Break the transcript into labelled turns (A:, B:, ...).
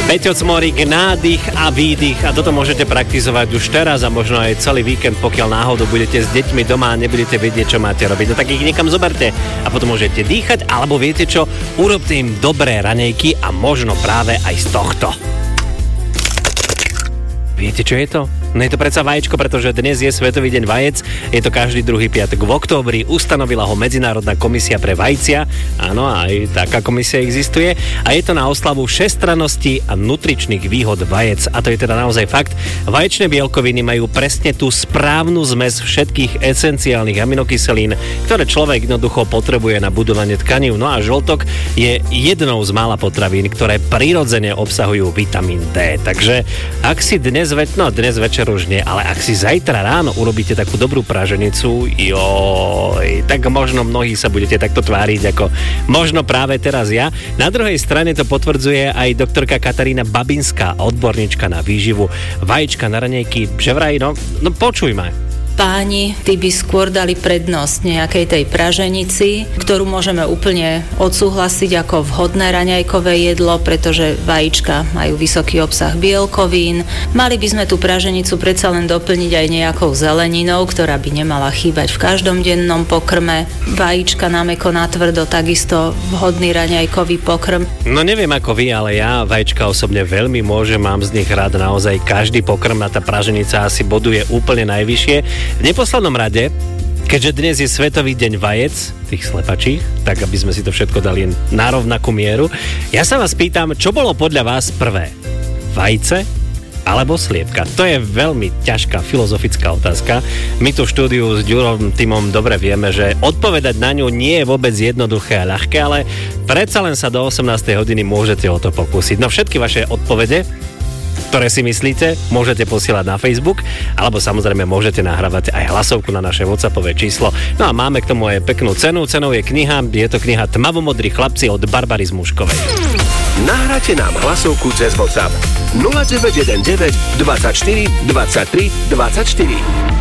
A: Peťo Cmorík, nádych a výdych a toto môžete praktizovať už teraz a možno aj celý víkend, pokiaľ náhodou budete s deťmi doma a nebudete vedieť, čo máte robiť. No tak ich niekam zoberte a potom môžete dýchať, alebo viete čo, urobte im dobré raňajky a možno práve aj z tohto. Viete, čo je to? No je to predsa vaječko, pretože dnes je Svetový deň vajec. Je to každý druhý piatok v októbri. Ustanovila ho Medzinárodná komisia pre vajcia. Áno, aj taká komisia existuje. A je to na oslavu všestrannosti a nutričných výhod vajec. A to je teda naozaj fakt. Vaječné bielkoviny majú presne tú správnu zmes všetkých esenciálnych aminokyselín, ktoré človek jednoducho potrebuje na budovanie tkanív. No a žltok je jednou z mála potravín, ktoré prirodzene obsahujú vitamín D. Takže ak si dnes večer už nie, ale ak si zajtra ráno urobíte takú dobrú praženicu, tak možno mnohí sa budete takto tváriť, ako možno práve teraz ja. Na druhej strane to potvrdzuje aj doktorka Katarína Babinská, odborníčka na výživu. Vajíčka na raňajky, že vraj, no počujme.
B: Páni, tí by skôr dali prednosť nejakej tej praženici, ktorú môžeme úplne odsúhlasiť ako vhodné raňajkové jedlo, pretože vajíčka majú vysoký obsah bielkovín. Mali by sme tú praženicu predsa len doplniť aj nejakou zeleninou, ktorá by nemala chýbať v každom dennom pokrme. Vajíčka na mäkko, na tvrdo, takisto vhodný raňajkový pokrm.
A: No neviem ako vy, ale ja vajíčka osobne veľmi môžem, mám z nich rád naozaj každý pokrm a tá praženica asi boduje úplne najvyššie. V neposlednom rade, keďže dnes je Svetový deň vajec, tých slepačích, tak aby sme si to všetko dali na rovnakú mieru, ja sa vás pýtam, čo bolo podľa vás prvé? Vajce alebo sliepka? To je veľmi ťažká filozofická otázka. My tu v štúdiu s Ďurom Timom dobre vieme, že odpovedať na ňu nie je vôbec jednoduché a ľahké, ale predsa len sa do 18. hodiny môžete o to pokúsiť. No všetky vaše odpovede, ktoré si myslíte, môžete posielať na Facebook, alebo samozrejme môžete nahrávať aj hlasovku na naše WhatsAppové číslo. No a máme k tomu aj peknú cenu. Cenou je kniha, je to kniha Tmavomodrí chlapci od Barbary Zmuškovej.
C: Nahráte nám hlasovku cez WhatsApp 0919 24 23 24.